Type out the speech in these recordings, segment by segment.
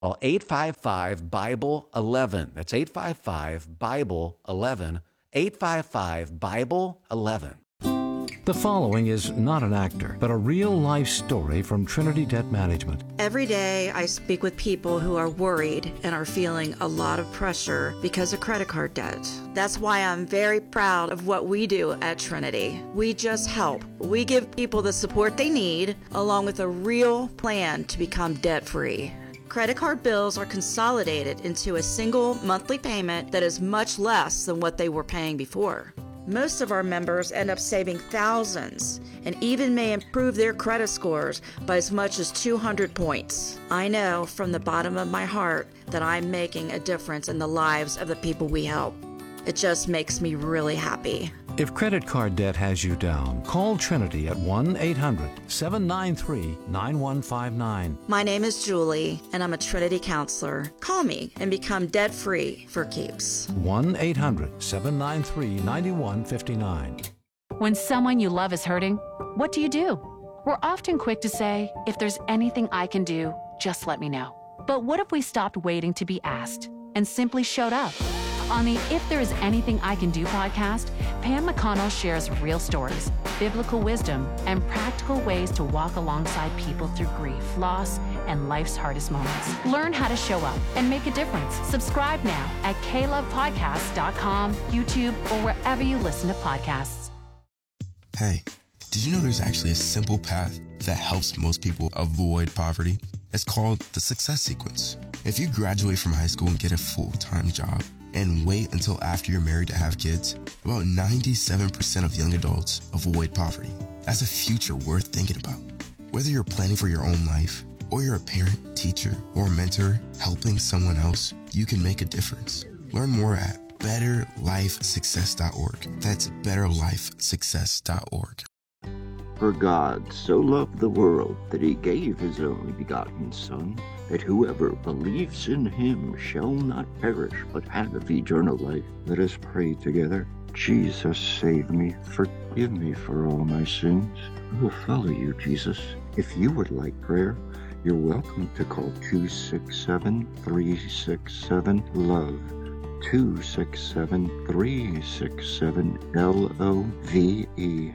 Call 855-BIBLE-11. That's 855-BIBLE-11. 855-BIBLE-11. The following is not an actor, but a real-life story from Trinity Debt Management. Every day I speak with people who are worried and are feeling a lot of pressure because of credit card debt. That's why I'm very proud of what we do at Trinity. We just help. We give people the support they need, along with a real plan to become debt-free. Credit card bills are consolidated into a single monthly payment that is much less than what they were paying before. Most of our members end up saving thousands and even may improve their credit scores by as much as 200 points. I know from the bottom of my heart that I'm making a difference in the lives of the people we help. It just makes me really happy. If credit card debt has you down, call Trinity at 1-800-793-9159. My name is Julie, and I'm a Trinity counselor. Call me and become debt-free for keeps. 1-800-793-9159. When someone you love is hurting, what do? We're often quick to say, if there's anything I can do, just let me know. But what if we stopped waiting to be asked and simply showed up? On the If There Is Anything I Can Do podcast, Pam McConnell shares real stories, biblical wisdom, and practical ways to walk alongside people through grief, loss, and life's hardest moments. Learn how to show up and make a difference. Subscribe now at klovepodcast.com, YouTube, or wherever you listen to podcasts. Hey, did you know there's actually a simple path that helps most people avoid poverty? It's called the Success Sequence. If you graduate from high school and get a full-time job, and wait until after you're married to have kids, about 97% of young adults avoid poverty. That's a future worth thinking about. Whether you're planning for your own life, or you're a parent, teacher, or mentor helping someone else, you can make a difference. Learn more at betterlifesuccess.org. That's betterlifesuccess.org. For God so loved the world that he gave his only begotten Son, that whoever believes in him shall not perish, but have eternal life. Let us pray together. Jesus, save me. Forgive me for all my sins. I will follow you, Jesus. If you would like prayer, you're welcome to call 267-367-LOVE. 267-367-LOVE.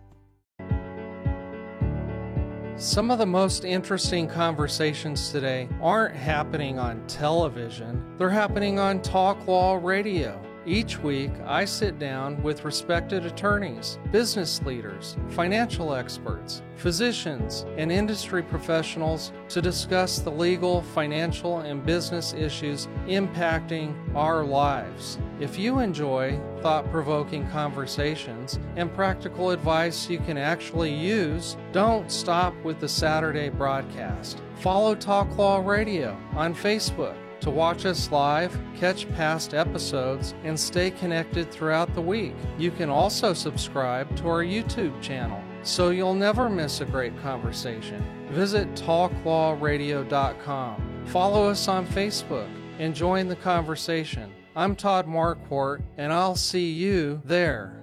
Some of the most interesting conversations today aren't happening on television, they're happening on Talk Law Radio. Each week, I sit down with respected attorneys, business leaders, financial experts, physicians, and industry professionals to discuss the legal, financial, and business issues impacting our lives. If you enjoy thought-provoking conversations and practical advice you can actually use, don't stop with the Saturday broadcast. Follow Talk Law Radio on Facebook to watch us live, catch past episodes, and stay connected throughout the week. You can also subscribe to our YouTube channel so you'll never miss a great conversation. Visit talklawradio.com. Follow us on Facebook and join the conversation. I'm Todd Marquardt, and I'll see you there.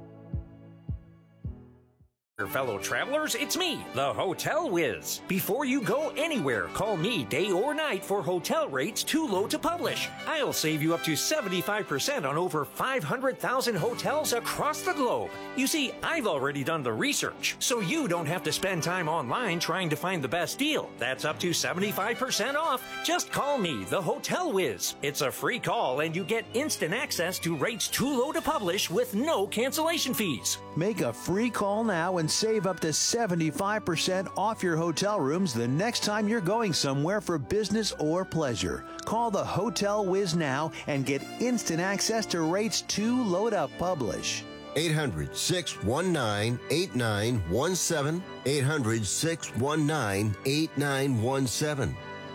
Fellow travelers, it's me, the Hotel Whiz. Before you go anywhere, call me day or night for hotel rates too low to publish. I'll save you up to 75% on over 500,000 hotels across the globe. You see, I've already done the research, so you don't have to spend time online trying to find the best deal. That's up to 75% off. Just call me, the Hotel Whiz. It's a free call, and you get instant access to rates too low to publish with no cancellation fees. Make a free call now and save up to 75% off your hotel rooms the next time you're going somewhere for business or pleasure. Call the Hotel Whiz now and get instant access to rates too low to publish. 800-619-8917. 800-619-8917.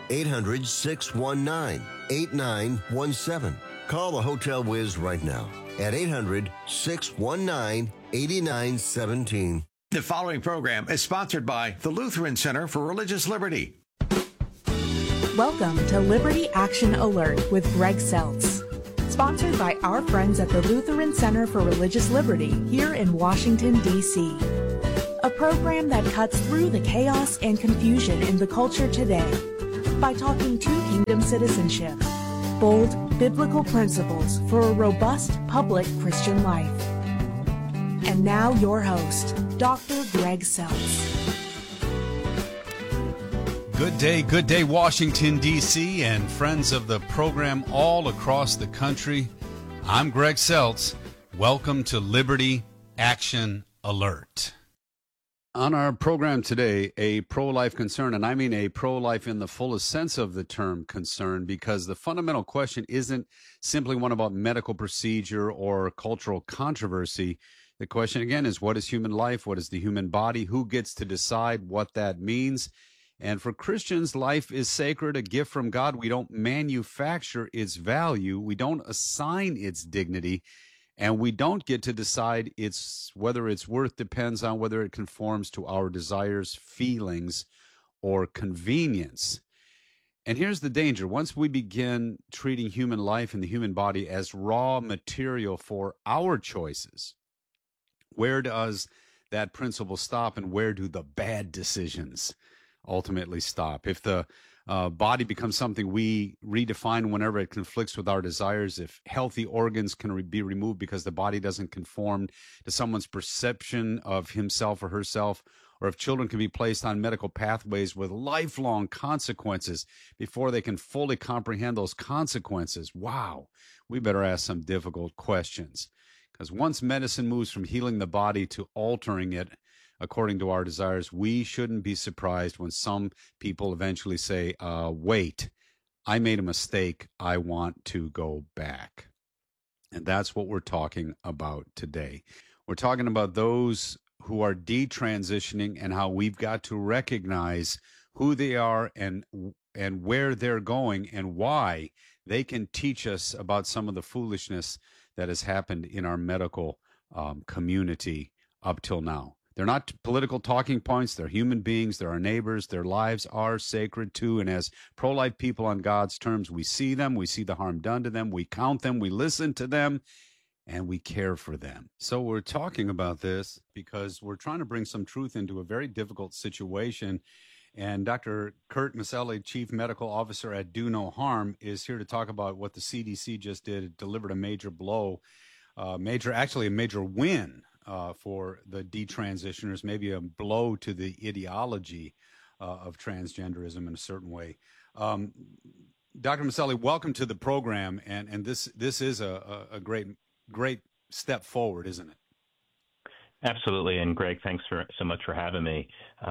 800-619-8917. Call the Hotel Whiz right now at 800-619-8917. The following program is sponsored by the Lutheran Center for Religious Liberty. Welcome to Liberty Action Alert with Greg Seltz. Sponsored by our friends at the Lutheran Center for Religious Liberty here in Washington, D.C. A program that cuts through the chaos and confusion in the culture today. by talking to kingdom citizenship, bold biblical principles for a robust public Christian life. And now your host, Dr. Greg Seltz. Good day, Washington, D.C., and friends of the program all across the country. I'm Greg Seltz. Welcome to Liberty Action Alert. On our program today, a pro-life concern, and I mean a pro-life in the fullest sense of the term concern, because the fundamental question isn't simply one about medical procedure or cultural controversy. The question, again, is what is human life? What is the human body? Who gets to decide what that means? And for Christians, life is sacred, a gift from God. We don't manufacture its value. We don't assign its dignity. And we don't get to decide whether its worth depends on whether it conforms to our desires, feelings, or convenience. And here's the danger. Once we begin treating human life and the human body as raw material for our choices, where does that principle stop, and where do the bad decisions ultimately stop? If the body becomes something we redefine whenever it conflicts with our desires, if healthy organs can be removed because the body doesn't conform to someone's perception of himself or herself, or if children can be placed on medical pathways with lifelong consequences before they can fully comprehend those consequences, wow, we better ask some difficult questions. Because once medicine moves from healing the body to altering it according to our desires, we shouldn't be surprised when some people eventually say, wait, I made a mistake. I want to go back. And that's what we're talking about today. We're talking about those who are detransitioning and how we've got to recognize who they are and where they're going and why they can teach us about some of the foolishness that has happened in our medical community up till now. They're not political talking points. They're human beings. They're our neighbors. Their lives are sacred too. And as pro-life people on God's terms, we see them. We see the harm done to them. We count them. We listen to them. And we care for them. So we're talking about this because we're trying to bring some truth into a very difficult situation. And Dr. Kurt Maselli, Chief Medical Officer at Do No Harm, is here to talk about what the CDC just did. It delivered a major blow, a major win for the detransitioners, maybe a blow to the ideology of transgenderism in a certain way. Dr. Maselli, welcome to the program, and this is a great step forward, isn't it? Absolutely. And Greg, thanks so much for having me.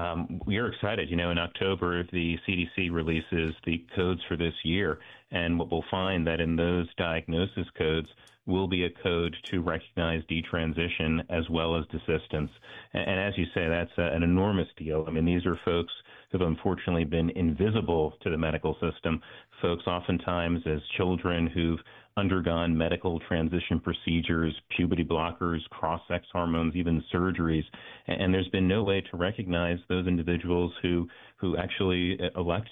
We are excited. In October, the CDC releases the codes for this year. And what we'll find that in those diagnosis codes will be a code to recognize detransition as well as desistance. And as you say, that's an enormous deal. I mean, these are folks who've unfortunately been invisible to the medical system, folks oftentimes as children who've undergone medical transition procedures, puberty blockers, cross-sex hormones, even surgeries, and there's been no way to recognize those individuals who actually elect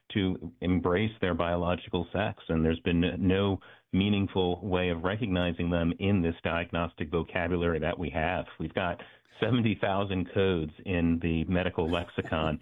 to embrace their biological sex, and there's been no meaningful way of recognizing them in this diagnostic vocabulary that we have. We've got 70,000 codes in the medical lexicon.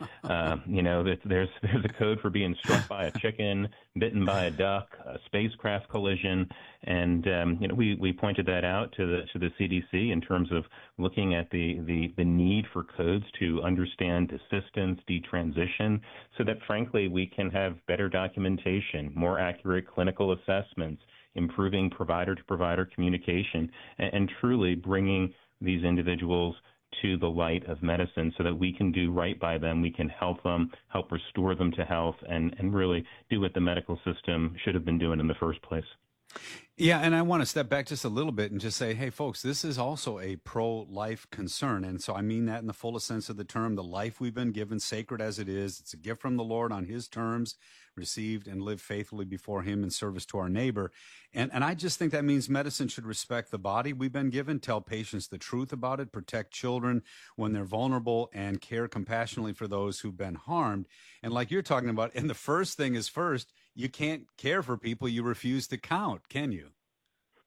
There's a code for being struck by a chicken, bitten by a duck, a spacecraft collision, and we pointed that out to the CDC in terms of looking at the need for codes to understand desistance, detransition, so that frankly we can have better documentation, more accurate clinical assessments, improving provider-to-provider communication, and truly bringing these individuals to the light of medicine so that we can do right by them, we can help them, help restore them to health, and really do what the medical system should have been doing in the first place. Yeah, and I want to step back just a little bit and just say, hey, folks, this is also a pro-life concern. And so I mean that in the fullest sense of the term. The life we've been given, sacred as it is, it's a gift from the Lord on his terms, received and lived faithfully before him in service to our neighbor. And I just think that means medicine should respect the body we've been given, tell patients the truth about it, protect children when they're vulnerable, and care compassionately for those who've been harmed. And like you're talking about, and the first thing is first, you can't care for people you refuse to count, can you?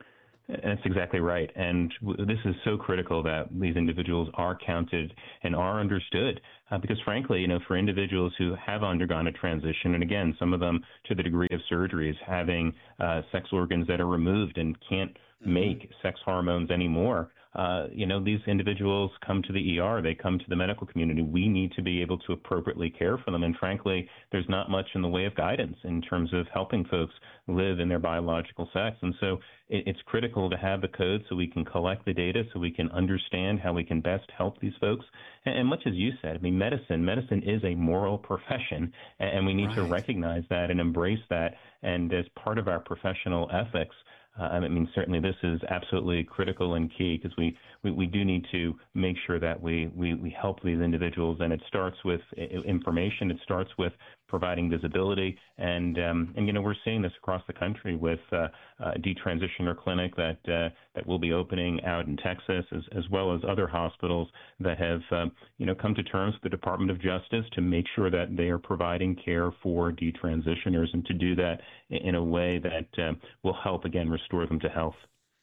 That's exactly right. And this is so critical that these individuals are counted and are understood. Because frankly, for individuals who have undergone a transition, and again, some of them to the degree of surgeries, having sex organs that are removed and can't make sex hormones anymore, these individuals come to the ER, they come to the medical community. We need to be able to appropriately care for them. And frankly, there's not much in the way of guidance in terms of helping folks live in their biological sex. And so it's critical to have the code so we can collect the data, so we can understand how we can best help these folks. And much as you said, medicine is a moral profession, and we need to recognize that and embrace that. And as part of our professional ethics, certainly this is absolutely critical and key, because we do need to make sure that we help these individuals, and it starts with information. It starts with providing visibility, and we're seeing this across the country with a detransitioner clinic that will be opening out in Texas, as well as other hospitals that have come to terms with the Department of Justice to make sure that they are providing care for detransitioners, and to do that in a way that will help, again, restore them to health.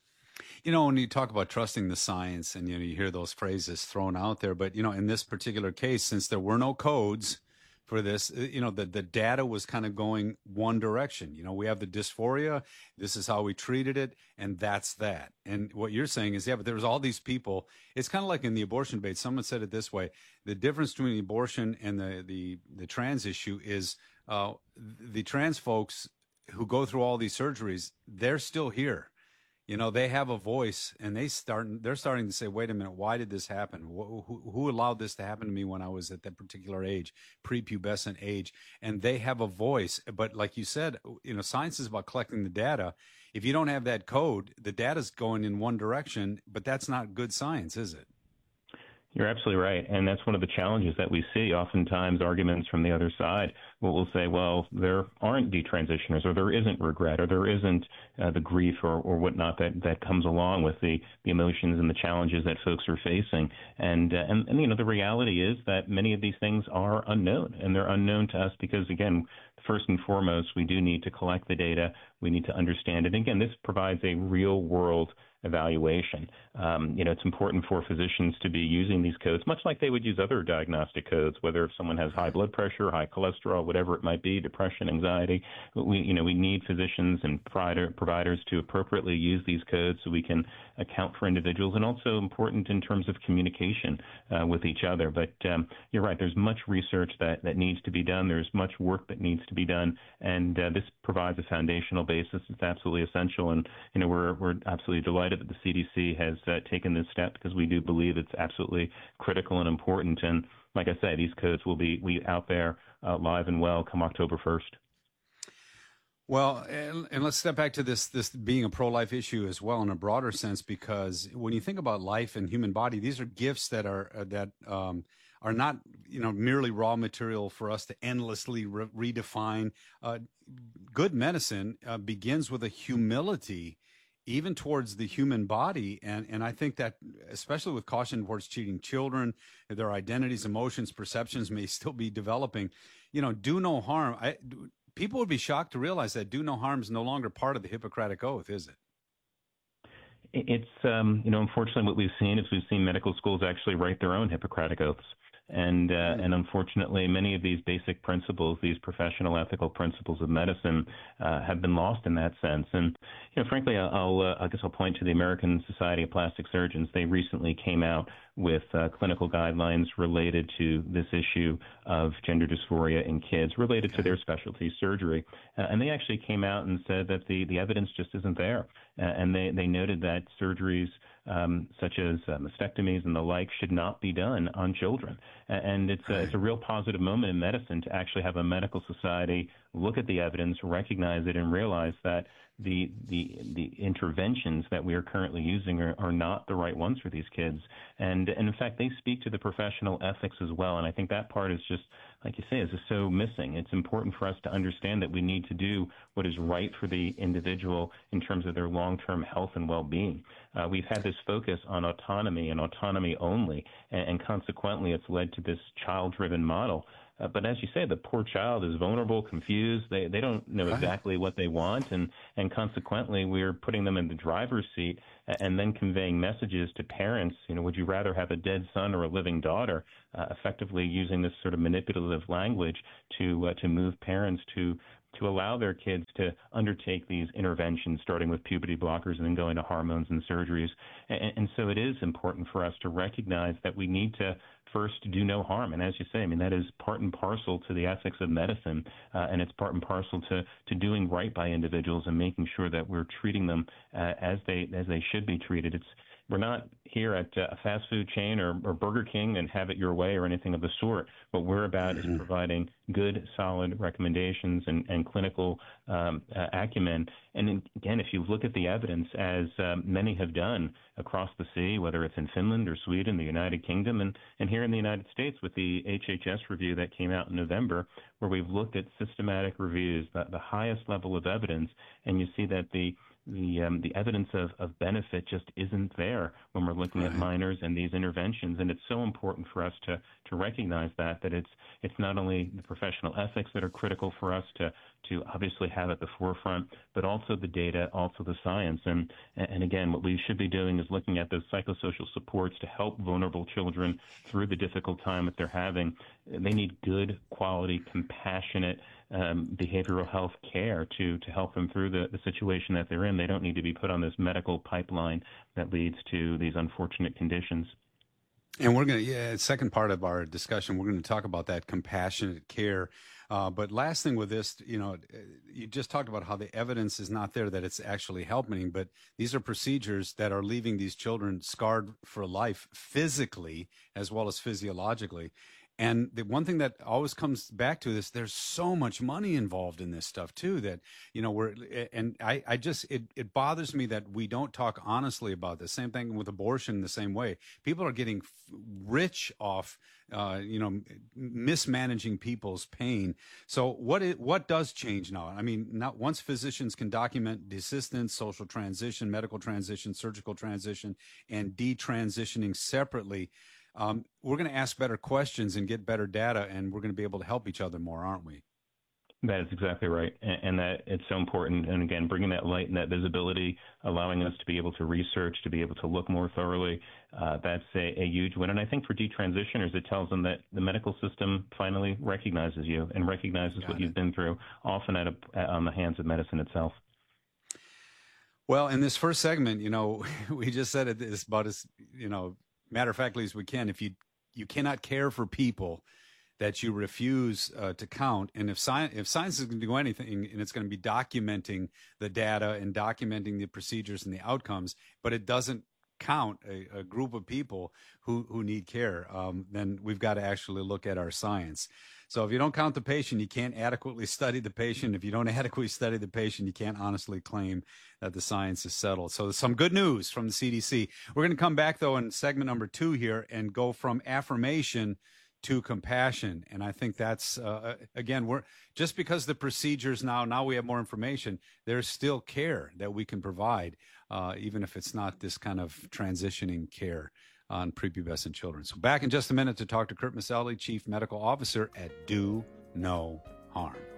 When you talk about trusting the science, and you hear those phrases thrown out there, but in this particular case, since there were no codes for this, the data was kind of going one direction. We have the dysphoria, this is how we treated it, and that's that. And what you're saying is, but there was all these people. It's kind of like in the abortion debate. Someone said it this way: the difference between the abortion and the trans issue is the trans folks who go through all these surgeries, they're still here. They have a voice, and they're starting to say, wait a minute, why did this happen? Who allowed this to happen to me when I was at that particular age, prepubescent age? And they have a voice. But like you said, science is about collecting the data. If you don't have that code, the data's going in one direction, but that's not good science, is it? You're absolutely right. And that's one of the challenges that we see. Oftentimes arguments from the other side will say, well, there aren't detransitioners, or there isn't regret, or there isn't the grief or whatnot that comes along with the emotions and the challenges that folks are facing. And the reality is that many of these things are unknown, and they're unknown to us because, again, first and foremost, we do need to collect the data. We need to understand it. Again, this provides a real world evaluation. It's important for physicians to be using these codes, much like they would use other diagnostic codes, whether if someone has high blood pressure, high cholesterol, whatever it might be, depression, anxiety. We need physicians and providers to appropriately use these codes so we can account for individuals, and also important in terms of communication with each other. But you're right, there's much research that needs to be done. There's much work that needs to be done, and this provides a foundational basis. It's absolutely essential, and we're absolutely delighted that the CDC has taken this step, because we do believe it's absolutely critical and important. And like I say, these codes will be out there live and well come October 1st. Well, and let's step back to this being a pro-life issue as well in a broader sense, because when you think about life and human body, these are gifts that are not merely raw material for us to endlessly redefine. Good medicine begins with a humility, even towards the human body. And I think that, especially with caution towards treating children, their identities, emotions, perceptions may still be developing, do no harm. People would be shocked to realize that do no harm is no longer part of the Hippocratic Oath, is it? It's, unfortunately what we've seen is we've seen medical schools actually write their own Hippocratic Oaths. And unfortunately, many of these basic principles, these professional ethical principles of medicine, have been lost in that sense. And frankly, I guess I'll point to the American Society of Plastic Surgeons. They recently came out with clinical guidelines related to this issue of gender dysphoria in kids, related to their specialty, surgery. And they actually came out and said that the evidence just isn't there. And they noted that surgeries such as mastectomies and the like should not be done on children. And it's a real positive moment in medicine to actually have a medical society look at the evidence, recognize it, and realize that the interventions that we are currently using are not the right ones for these kids. And in fact, they speak to the professional ethics as well. And I think that part is just, like you say, is just so missing. It's important for us to understand that we need to do what is right for the individual in terms of their long-term health and well-being. We've had this focus on autonomy and autonomy only, and consequently it's led to this child-driven model. But as you say, the poor child is vulnerable, confused. They don't know exactly what they want, and consequently, we're putting them in the driver's seat and then conveying messages to parents. Would you rather have a dead son or a living daughter? Effectively using this sort of manipulative language to move parents to allow their kids to undertake these interventions, starting with puberty blockers and then going to hormones and surgeries. And so it is important for us to recognize that we need to first do no harm. And as you say, that is part and parcel to the ethics of medicine, and it's part and parcel to doing right by individuals and making sure that we're treating them as they should be treated. We're not here at a fast food chain or Burger King and have it your way or anything of the sort. What we're about is providing good, solid recommendations and clinical acumen. And again, if you look at the evidence, as many have done across the sea, whether it's in Finland or Sweden, the United Kingdom, and here in the United States with the HHS review that came out in November, where we've looked at systematic reviews, the highest level of evidence, and you see that the evidence of benefit just isn't there when we're looking at minors and these interventions. And it's so important for us to recognize that it's not only the professional ethics that are critical for us to obviously have at the forefront, but also the data, also the science. And again, what we should be doing is looking at those psychosocial supports to help vulnerable children through the difficult time that they're having. They need good, quality, compassionate behavioral health care to help them through the situation that they're in. They don't need to be put on this medical pipeline that leads to these unfortunate conditions. And we're going to, second part of our discussion, we're going to talk about that compassionate care. But last thing with this, you just talked about how the evidence is not there that it's actually helping, but these are procedures that are leaving these children scarred for life physically as well as physiologically. And the one thing that always comes back to this, there's so much money involved in this stuff too, that, it bothers me that we don't talk honestly about this. Same thing with abortion the same way. People are getting rich off, mismanaging people's pain. So what does change now? Not once physicians can document desistance, social transition, medical transition, surgical transition, and detransitioning separately, we're going to ask better questions and get better data, and we're going to be able to help each other more, aren't we? That is exactly right, and that it's so important. And again, bringing that light and that visibility, allowing us to be able to research, to be able to look more thoroughly, that's a huge win. And I think for detransitioners, it tells them that the medical system finally recognizes you and recognizes what you've been through, often on the hands of medicine itself. Well, in this first segment, we just said it is about as, matter-of-factly as we can. If you cannot care for people that you refuse to count, and if science is going to do anything, and it's going to be documenting the data and documenting the procedures and the outcomes, but it doesn't count a group of people who need care, then we've got to actually look at our science. So if you don't count the patient, you can't adequately study the patient. If you don't adequately study the patient, you can't honestly claim that the science is settled. So some good news from the CDC. We're going to come back, though, in segment number 2 here and go from affirmation to compassion. And I think that's, again, we're just because the procedures now we have more information, there's still care that we can provide, even if it's not this kind of transitioning care on prepubescent children. So back in just a minute to talk to Kurt Maselli, Chief Medical Officer at Do No Harm.